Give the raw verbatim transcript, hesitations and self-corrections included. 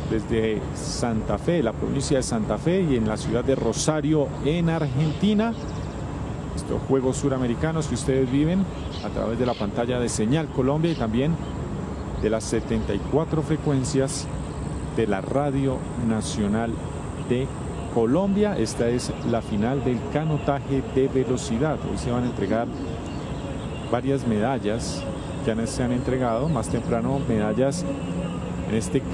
desde Santa Fe, la provincia de Santa Fe, y en la ciudad de Rosario, en Argentina. Estos Juegos Suramericanos que ustedes viven a través de la pantalla de Señal Colombia y también de las setenta y cuatro frecuencias de la Radio Nacional de Colombia. Esta es la final del canotaje de velocidad. Hoy se van a entregar varias medallas, ya se han entregado más temprano medallas en este